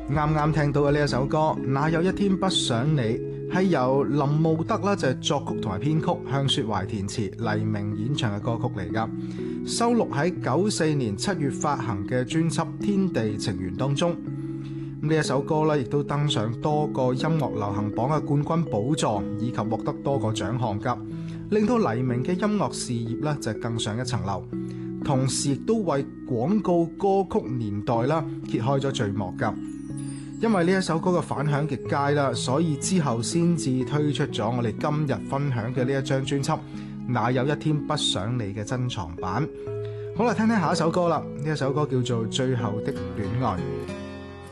啱啱聽到嘅呢一首歌《哪有一天不想你》，係由林慕德啦，就係作曲同埋編曲，向雪懷填詞，黎明演唱嘅歌曲嚟噶，收錄喺94年7月發行嘅專輯《天地情緣》當中。呢一首歌咧，亦都登上多個音樂流行榜嘅冠軍寶座，以及獲得多個獎項噶，令到黎明嘅音樂事業咧就更上一層樓。同時亦都為廣告歌曲年代啦揭開咗序幕噶。因為呢一首歌嘅反響極佳啦，所以之後先至推出咗我哋今日分享嘅呢一張專輯《哪有一天不想你》嘅珍藏版。好啦，聽聽下一首歌啦，呢一首歌叫做《最後的戀愛》。